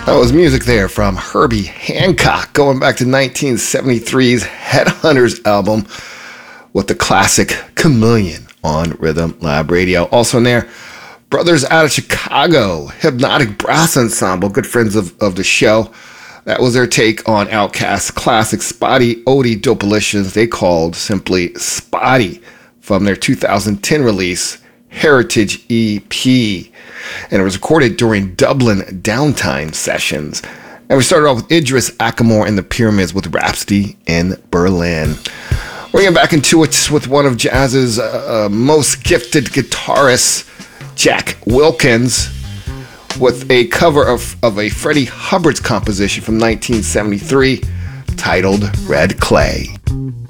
That was music there from Herbie Hancock, going back to 1973's Headhunters album with the classic Chameleon on Rhythm Lab Radio. Also in there, brothers out of Chicago, Hypnotic Brass Ensemble, good friends of the show. That was their take on Outkast's classic Spotty Odie Dopalicious. They called simply Spotty from their 2010 release, Heritage EP. And it was recorded during Dublin Downtime sessions. And we started off with Idris Ackamore and the Pyramids with Rhapsody in Berlin. We're getting back into it with one of jazz's most gifted guitarists, Jack Wilkins, with a cover of a Freddie Hubbard's composition from 1973 titled Red Clay.